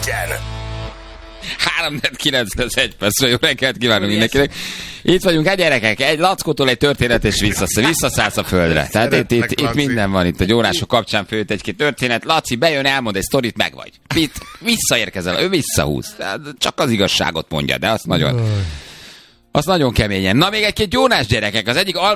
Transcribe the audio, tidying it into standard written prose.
legyen! 3-9 percre, jó reggelt kívánunk mindenkinek. Itt vagyunk, gyerekek, egy lackótól egy történet, és visszaszállsz a földre. Tehát itt minden van, itt a gyónások kapcsán főtt egy-két történet. Laci bejön, elmond egy sztorit, meg vagy. Visszaérkezel, ő visszahúz. Csak az igazságot mondja, de azt nagyon keményen. Na, még egy-két gyónás, gyerekek. Az egyik